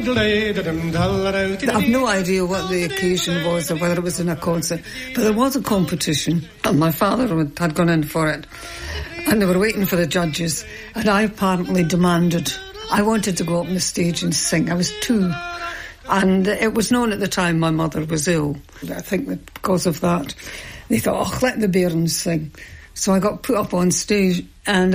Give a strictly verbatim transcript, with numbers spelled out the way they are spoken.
I've no idea what the occasion was or whether it was in a concert, but there was a competition and my father had gone in for it and they were waiting for the judges and I apparently demanded, I wanted to go up on the stage and sing. I was two and it was known at the time my mother was ill. I think that because of that they thought, oh, let the bairns sing. So I got put up on stage and